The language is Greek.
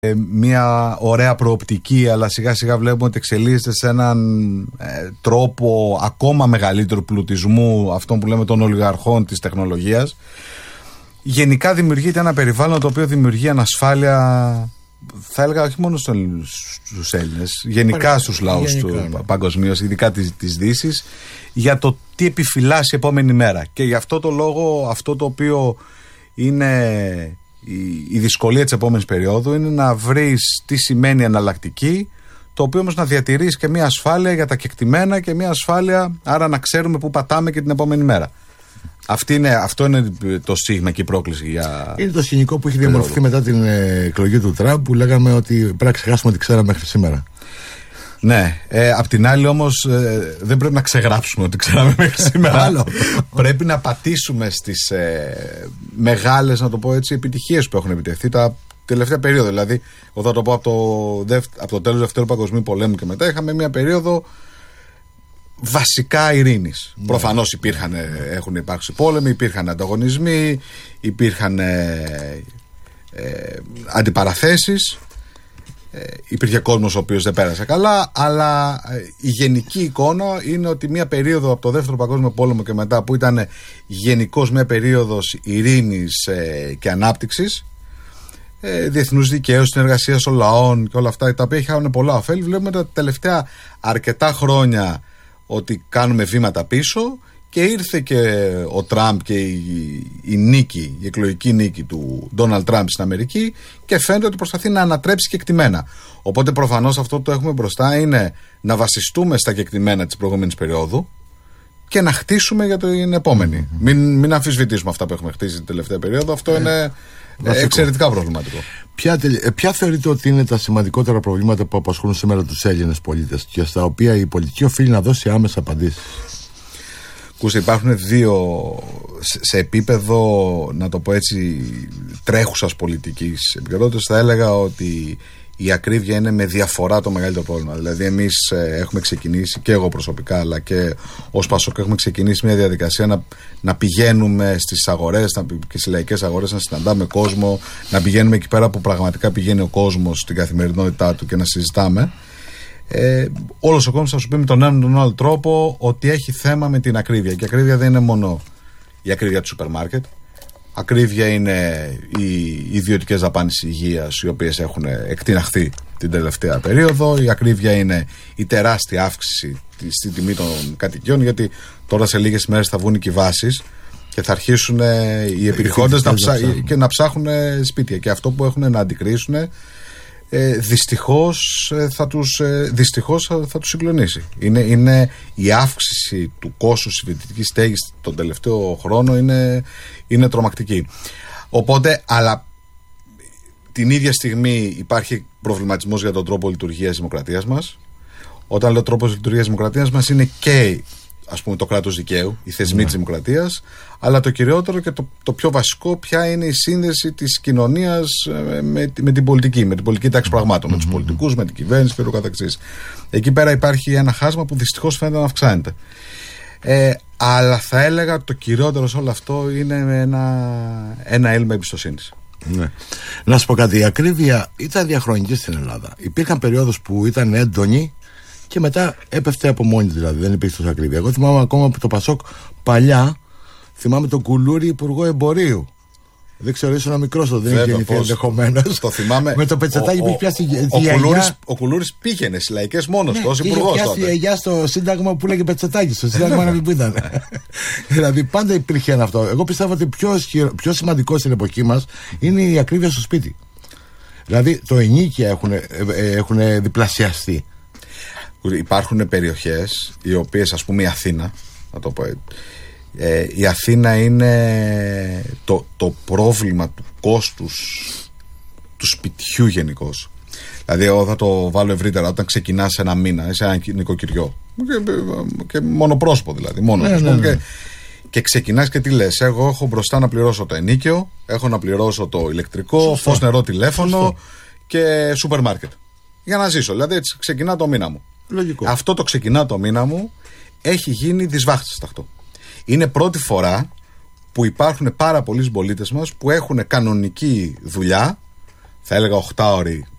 μια ωραία προοπτική, αλλά σιγά σιγά βλέπουμε ότι εξελίσσεται σε έναν τρόπο ακόμα μεγαλύτερου πλουτισμού, αυτόν που λέμε των ολιγαρχών της τεχνολογίας. Γενικά δημιουργείται ένα περιβάλλον το οποίο δημιουργεί ανασφάλεια, θα έλεγα όχι μόνο στους Έλληνες, γενικά στους λαούς του παγκοσμίως, ειδικά της Δύσης, για το τι επιφυλάσσει η επόμενη μέρα. Και γι' αυτό το λόγο, αυτό το οποίο είναι η δυσκολία της επόμενης περίοδου είναι να βρεις τι σημαίνει εναλλακτική, το οποίο όμως να διατηρείς και μια ασφάλεια για τα κεκτημένα και μια ασφάλεια, άρα να ξέρουμε πού πατάμε και την επόμενη μέρα. Αυτό είναι το στίγμα και η πρόκληση για. Είναι το σκηνικό που έχει διαμορφωθεί μετά την εκλογή του Τραμπ, που λέγαμε ότι πρέπει να ξεχάσουμε τι ξέραμε μέχρι σήμερα. Ναι. Απ' την άλλη όμως δεν πρέπει να ξεγράψουμε ότι ξέραμε μέχρι σήμερα. Πρέπει να πατήσουμε στις μεγάλες, να το πω έτσι, επιτυχίες που έχουν επιτευχθεί τα τελευταία περίοδο. Δηλαδή, εγώ θα το πω από το τέλος του Δευτέρου Παγκοσμίου Πολέμου και μετά, είχαμε μια περίοδο βασικά ειρήνης. Ναι. Προφανώς έχουν υπάρξει πόλεμοι, υπήρχαν ανταγωνισμοί, υπήρχαν αντιπαραθέσεις, υπήρχε κόσμος ο οποίος δεν πέρασε καλά, αλλά η γενική εικόνα είναι ότι μια περίοδο από το Δεύτερο Παγκόσμιο Πόλεμο και μετά, που ήταν γενικώς μια περίοδος ειρήνης και ανάπτυξης, διεθνούς δικαίου, συνεργασίας των λαών και όλα αυτά, τα οποία είχαν πολλά ωφέλη. Βλέπουμε τα τελευταία αρκετά χρόνια ότι κάνουμε βήματα πίσω, και ήρθε και ο Τραμπ και η εκλογική νίκη του Ντόναλντ Τραμπ στην Αμερική, και φαίνεται ότι προσπαθεί να ανατρέψει κεκτημένα. Οπότε προφανώς αυτό που το έχουμε μπροστά είναι να βασιστούμε στα κεκτημένα της προηγούμενης περίοδου και να χτίσουμε για την επόμενη. Μην αμφισβητήσουμε αυτά που έχουμε χτίσει την τελευταία περίοδο. Αυτό είναι εξαιρετικά προβληματικό. Ποια θεωρείτε ότι είναι τα σημαντικότερα προβλήματα που απασχολούν σήμερα τους Έλληνες πολίτες και στα οποία η πολιτική οφείλει να δώσει άμεσα απαντήσεις? Υπάρχουν δύο, σε επίπεδο, να το πω έτσι, τρέχουσας πολιτικής επικαιρότητας, θα έλεγα ότι η ακρίβεια είναι με διαφορά το μεγαλύτερο πρόβλημα. Δηλαδή, εμείς έχουμε ξεκινήσει, και εγώ προσωπικά, αλλά και ως Πασόκ, έχουμε ξεκινήσει μια διαδικασία να πηγαίνουμε στις αγορές και στις λαϊκές αγορές, να συναντάμε κόσμο, να πηγαίνουμε εκεί πέρα που πραγματικά πηγαίνει ο κόσμος στην καθημερινότητά του και να συζητάμε. Όλος ο κόσμος θα σου πει με τον έναν ή τον άλλο τρόπο ότι έχει θέμα με την ακρίβεια. Και η ακρίβεια δεν είναι μόνο η ακρίβεια του σούπερ μάρκετ. Ακρίβεια είναι οι ιδιωτικές δαπάνες υγείας, οι οποίες έχουν εκτιναχθεί την τελευταία περίοδο. Η ακρίβεια είναι η τεράστια αύξηση στην τιμή των κατοικιών, γιατί τώρα σε λίγες μέρες θα βγουν οι κυβάσεις και θα αρχίσουν οι επιρρηχόντες να ψάχνουν σπίτια. Και αυτό που έχουν να αντικρίσουν, δυστυχώς θα τους συγκλονίσει. Είναι η αύξηση του κόστους της ιδιωτικής στέγης τον τελευταίο χρόνο είναι τρομακτική. Οπότε, αλλά την ίδια στιγμή υπάρχει προβληματισμός για τον τρόπο λειτουργίας της δημοκρατίας μας. Όταν λέω τρόπος λειτουργίας της δημοκρατίας μας, είναι και, ας πούμε, το κράτος δικαίου, οι θεσμοί της δημοκρατίας, αλλά το κυριότερο και το πιο βασικό, ποια είναι η σύνδεση της κοινωνίας με την πολιτική τάξη πραγμάτων, με τους πολιτικούς, με την κυβέρνηση και το καθεξής. Εκεί πέρα υπάρχει ένα χάσμα που δυστυχώς φαίνεται να αυξάνεται. Αλλά θα έλεγα το κυριότερο σε όλο αυτό είναι ένα έλλειμμα εμπιστοσύνης. Ναι. Να σου πω κάτι, η ακρίβεια ήταν διαχρονική στην Ελλάδα. Υπήρχαν περιόδους που ήταν έντονη και μετά έπεφτε από μόνη, δηλαδή δεν υπήρχε τόσο ακρίβεια. Εγώ θυμάμαι ακόμα από το Πασόκ παλιά, θυμάμαι τον Κουλούρη υπουργό εμπορίου. Δεν ξέρω, ήσουν μικρός, δεν είχε γεννηθεί ενδεχομένως. Το θυμάμαι. Με το πετσετάκι που είχε πιάσει τη γιαγιά. Ο Κουλούρης πήγαινε στις λαϊκές μόνος του, ως υπουργός. Είχε πιάσει τη γιαγιά στο Σύνταγμα που λέγε πετσετάκι, στο Σύνταγμα που ήταν. Δηλαδή πάντα υπήρχε ένα αυτό. Εγώ πιστεύω ότι πιο σημαντικό στην εποχή μας είναι η ακρίβεια στο σπίτι. Δηλαδή το ενοίκια έχουν διπλασιαστεί. Υπάρχουν περιοχές οι οποίες, ας πούμε η Αθήνα, να το πω, η Αθήνα είναι το πρόβλημα του κόστους του σπιτιού γενικώς. Δηλαδή εγώ θα το βάλω ευρύτερα. Όταν ξεκινάς ένα μήνα σε ένα νοικοκυριό και μονοπρόσωπο, δηλαδή και ξεκινάς και τι λες? Εγώ έχω μπροστά να πληρώσω το ενοίκιο, έχω να πληρώσω το ηλεκτρικό, φως, νερό, τηλέφωνο και σούπερ μάρκετ για να ζήσω. Δηλαδή έτσι ξεκινά το μήνα μου. Λογικό. Αυτό το ξεκινά το μήνα μου έχει γίνει δυσβάχτιστο αυτό. Είναι πρώτη φορά που υπάρχουν πάρα πολλοί συμπολίτες μας που έχουν κανονική δουλειά, θα έλεγα 8ωρη